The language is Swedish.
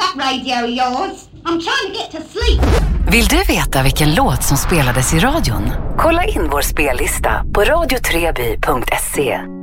that radio of yours. I'm trying to get to sleep. Vill du veta vilken låt som spelades i radion? Kolla in vår spellista på radiotreby.se.